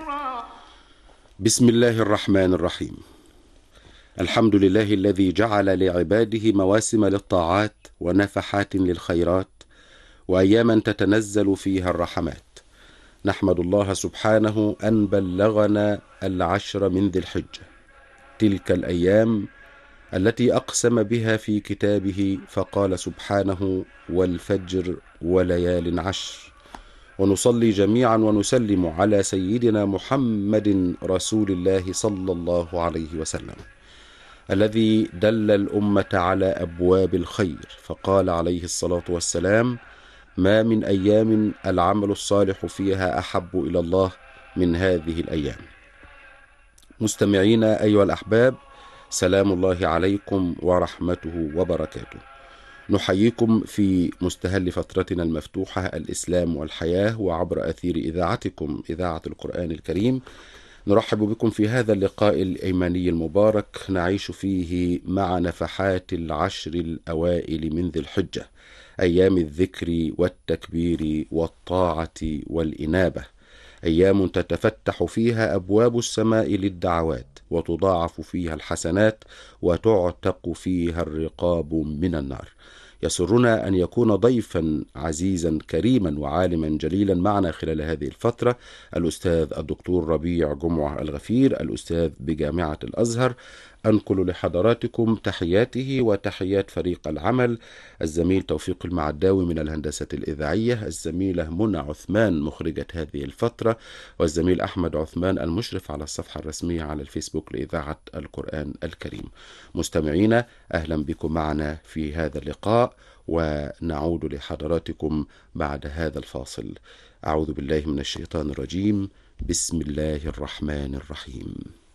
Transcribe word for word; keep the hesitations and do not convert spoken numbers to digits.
بسم الله الرحمن الرحيم. الحمد لله الذي جعل لعباده مواسم للطاعات ونفحات للخيرات وأياما تتنزل فيها الرحمات. نحمد الله سبحانه أن بلغنا العشر من ذي الحجة، تلك الأيام التي أقسم بها في كتابه فقال سبحانه: والفجر وليال عشر. ونصلي جميعا ونسلم على سيدنا محمد رسول الله صلى الله عليه وسلم، الذي دل الأمة على أبواب الخير، فقال عليه الصلاة والسلام: ما من أيام العمل الصالح فيها أحب إلى الله من هذه الأيام. مستمعينا أيها الأحباب، سلام الله عليكم ورحمته وبركاته. نحييكم في مستهل فترتنا المفتوحة الإسلام والحياة، وعبر أثير إذاعتكم إذاعة القرآن الكريم. نرحب بكم في هذا اللقاء الإيماني المبارك، نعيش فيه مع نفحات العشر الأوائل من ذي الحجة، أيام الذكر والتكبير والطاعة والإنابة، أيام تتفتح فيها أبواب السماء للدعوات، وتضاعف فيها الحسنات، وتعتق فيها الرقاب من النار. يسرنا أن يكون ضيفا عزيزا كريما وعالما جليلا معنا خلال هذه الفترة الأستاذ الدكتور ربيع جمعة الغفير، الأستاذ بجامعة الأزهر. أنقل لحضراتكم تحياته وتحيات فريق العمل: الزميل توفيق المعداوي من الهندسة الإذاعية، الزميلة منى عثمان مخرجة هذه الفترة، والزميل أحمد عثمان المشرف على الصفحة الرسمية على الفيسبوك لإذاعة القرآن الكريم. مستمعينا، أهلا بكم معنا في هذا اللقاء، ونعود لحضراتكم بعد هذا الفاصل. أعوذ بالله من الشيطان الرجيم. بسم الله الرحمن الرحيم.